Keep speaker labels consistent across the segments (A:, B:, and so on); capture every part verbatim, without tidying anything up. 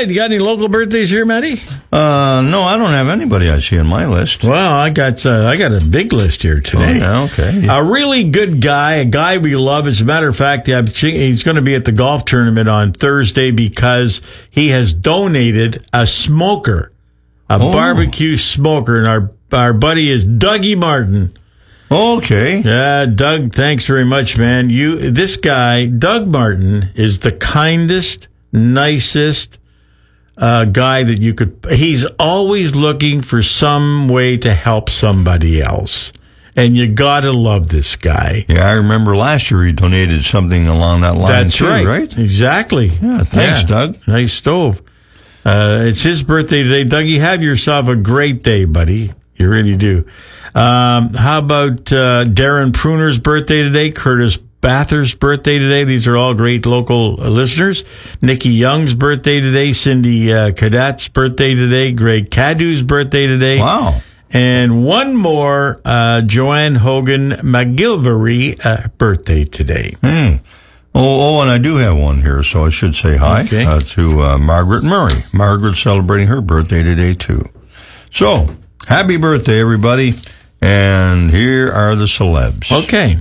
A: right. You got any local birthdays here, Matty?
B: Uh, no, I don't have anybody I see on my list.
A: Well, I got uh, I got a big list here today.
B: Oh, yeah, okay.
A: A really good guy, a guy we love. As a matter of fact, he's going to be at the golf tournament on Thursday because he has donated a smoker, a
B: oh.
A: barbecue smoker, and our our buddy is Dougie Martin.
B: Okay.
A: Yeah, Doug, thanks very much, man. You, this guy, Doug Martin, is the kindest, nicest uh, guy that you could. He's always looking for some way to help somebody else. And you gotta love this guy.
B: Yeah, I remember last year he donated something along that line
A: That's
B: too,
A: right.
B: right?
A: Exactly.
B: Yeah, thanks,
A: yeah.
B: Doug.
A: Nice stove. Uh, it's his birthday today. Dougie, have yourself a great day, buddy. You really do. Um, how about uh, Darren Pruner's birthday today? Curtis Bathurst's birthday today. These are all great local uh, listeners. Nikki Young's birthday today. Cindy uh, Cadet's birthday today. Greg Cadu's birthday today.
B: Wow.
A: And one more, uh, Joanne Hogan McGilvery uh, birthday today.
B: Hey. Oh, oh, and I do have one here, so I should say hi
A: okay.
B: uh, to uh, Margaret Murray. Margaret's celebrating her birthday today, too. So, happy birthday, everybody. And here are the celebs.
A: Okay.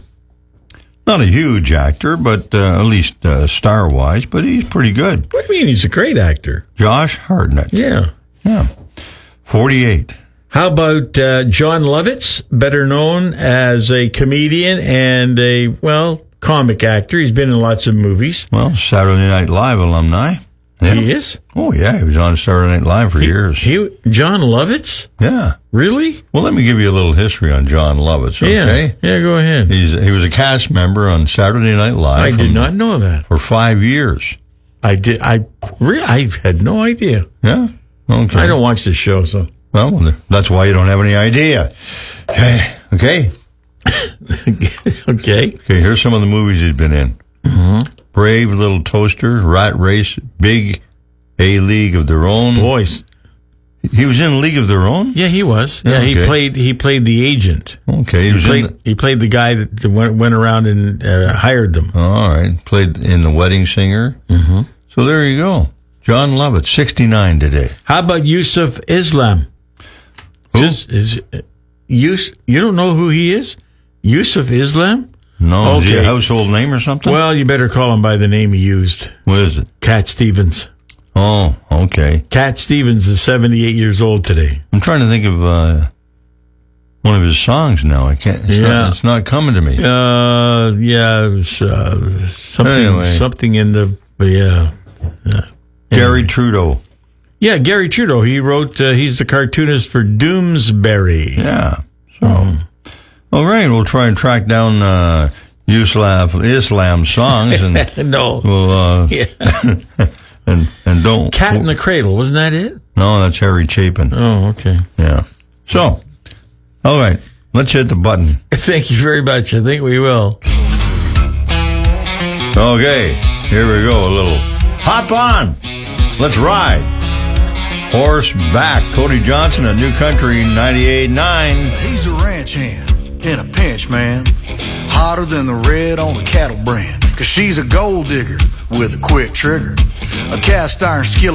B: Not a huge actor, but uh, at least uh, star-wise, but he's pretty good.
A: What do you mean he's a great actor?
B: Josh Hartnett.
A: Yeah.
B: Yeah. forty-eight.
A: How about uh, John Lovitz, better known as a comedian and a, well, comic actor. He's been in lots of movies.
B: Well, Saturday Night Live alumni. Yeah.
A: He is?
B: Oh, yeah. He was on Saturday Night Live for
A: he,
B: years.
A: He, John Lovitz?
B: Yeah.
A: Really?
B: Well, let me give you a little history on John Lovitz, okay?
A: Yeah, yeah go ahead.
B: He's He was a cast member on Saturday Night Live.
A: I did not know that.
B: For five years.
A: I did. I really, I had no idea.
B: Yeah? Okay.
A: I don't watch the show, so.
B: Well, that's why you don't have any idea. Okay? Okay?
A: Okay.
B: Okay, here's some of the movies he's been in.
A: Mm-hmm.
B: Brave Little Toaster, Rat Race, Big, A League of Their Own.
A: Boys.
B: He was in League of Their Own?
A: Yeah, he was. Yeah,
B: okay.
A: he played He played the agent.
B: Okay. He,
A: he,
B: was
A: played,
B: in the,
A: he played the guy that went, went around and uh, hired them.
B: Oh, all right. Played in The Wedding Singer.
A: Mm-hmm.
B: So there you go. John Lovitz, sixty-nine today.
A: How about Yusuf Islam?
B: Who?
A: Just, is, uh, Yus, you don't know who he is? Yusuf Islam?
B: No.
A: Okay.
B: Is he a household name or something?
A: Well, you better call him by the name he used.
B: What is it?
A: Cat Stevens.
B: Oh, okay.
A: Cat Stevens is seventy-eight years old today.
B: I'm trying to think of uh, one of his songs now. I can't. It's,
A: yeah.
B: not, it's not coming to me.
A: Uh, yeah, it was, uh, something,
B: Anyway.
A: something in the, yeah. yeah.
B: Gary Trudeau.
A: Yeah, Gary Trudeau. He wrote, uh, he's the cartoonist for Doomsbury.
B: Yeah. So,
A: Mm.
B: all right, we'll try and track down uh, Islam, Islam songs and
A: No.
B: we'll uh,
A: Yeah.
B: and and don't
A: Cat in the Cradle, wasn't that it?
B: No, that's Harry Chapin.
A: Oh, okay.
B: Yeah. So, all right, let's hit the button.
A: Thank you very much. I think we will.
B: Okay, here we go. A little hop on. Let's ride. Horseback. Cody Johnson at New Country ninety-eight point nine.
C: He's a ranch hand in a pinch, man. Hotter than the red on the cattle brand. Cause she's a gold digger with a quick trigger. A cast iron skillet.